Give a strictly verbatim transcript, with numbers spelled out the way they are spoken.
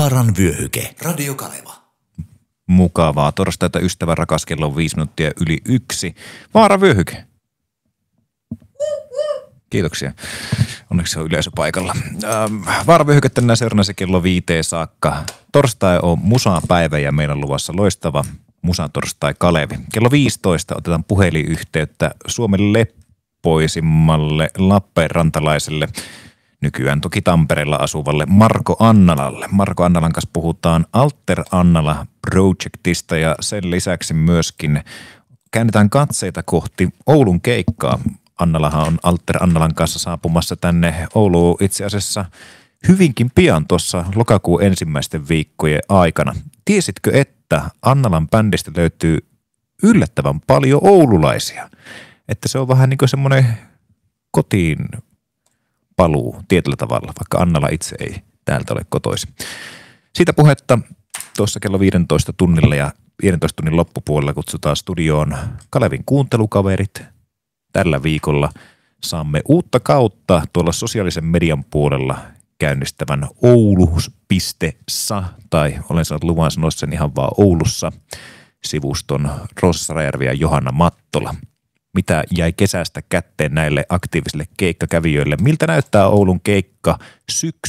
Vaaran vyöhyke. Radio Kaleva. Mukavaa torstaita, ystävä rakas, kello on viisi minuuttia yli yksi. Vaaran vyöhyke. Kiitoksia. Onneksi on yleisö paikalla. Ähm, Vaaran vyöhyke tänään seuraavana se kello viiteen saakka. Torstai on musapäivä ja meillä on luvassa loistava musatorstai Kalevi. Kello viisitoista otetaan puhelinyhteyttä Suomen leppoisimmalle lappeenrantalaiselle, nykyään toki Tampereella asuvalle Marko Annalalle. Marko Annalan kanssa puhutaan Alter Annala Projectista ja sen lisäksi myöskin käännetään katseita kohti Oulun keikkaa. Annalahan on Alter Annalan kanssa saapumassa tänne Ouluun itse asiassa hyvinkin pian tuossa lokakuun ensimmäisten viikkojen aikana. Tiesitkö, että Annalan bändistä löytyy yllättävän paljon oululaisia? Että se on vähän niin kuin semmoinen kotiin paluu tietyllä tavalla, vaikka Annala itse ei täältä ole kotoisin. Siitä puhetta tuossa kello viidentoista tunnilla ja viidentoista tunnin loppupuolella kutsutaan studioon Kalevin kuuntelukaverit. Tällä viikolla saamme uutta kautta tuolla sosiaalisen median puolella käynnistävän oulu piste s a, tai olen saanut luvan sanoa sen ihan vaan Oulussa, sivuston Rossa Rajärvi ja Johanna Mattola. Mitä jäi kesästä kätteen näille aktiivisille keikkakävijöille? Miltä näyttää Oulun keikka syksy